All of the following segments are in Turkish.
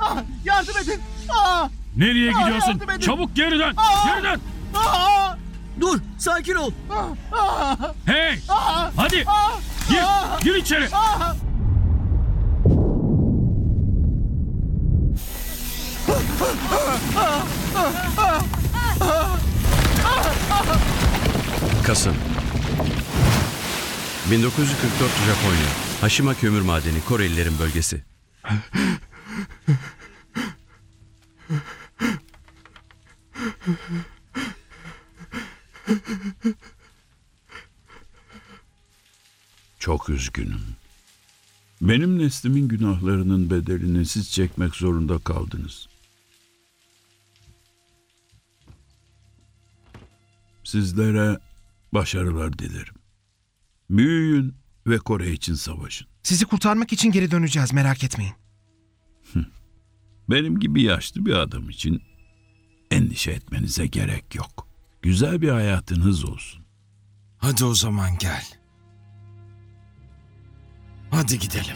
Yardım edin. Nereye gidiyorsun? yardım edin. Çabuk geri dön. Geri dön. Dur, sakin ol. Hey! Hadi! Gir içeri. Kasım 1944 Japonya. Hashima kömür madeni, Korelilerin bölgesi. Çok üzgünüm. Benim neslimin günahlarının bedelini siz çekmek zorunda kaldınız. Sizlere başarılar dilerim. Büyüyün ve Kore için savaşın. Sizi kurtarmak için geri döneceğiz, merak etmeyin. Benim gibi yaşlı bir adam için endişe etmenize gerek yok. Güzel bir hayatınız olsun. Hadi o zaman gel. Hadi gidelim.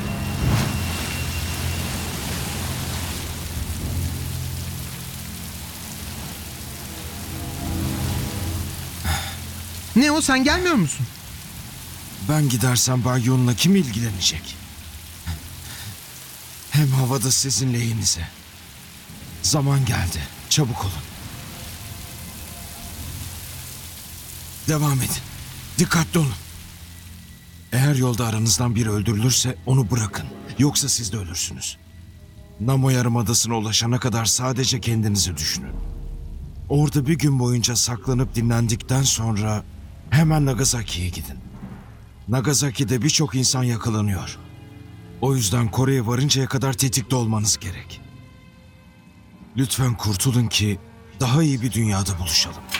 Ne o, sen gelmiyor musun? Ben gidersem Bay Yun'la kim ilgilenecek? Hem havada sizin lehinize. Zaman geldi. Çabuk olun. Devam edin. Dikkatli olun. Eğer yolda aranızdan biri öldürülürse onu bırakın. Yoksa siz de ölürsünüz. Namo Yarımadası'na ulaşana kadar sadece kendinizi düşünün. Orada bir gün boyunca saklanıp dinlendikten sonra hemen Nagasaki'ye gidin. Nagasaki'de birçok insan yakalanıyor. O yüzden Kore'ye varıncaya kadar tetikte olmanız gerek. Lütfen kurtulun ki daha iyi bir dünyada buluşalım.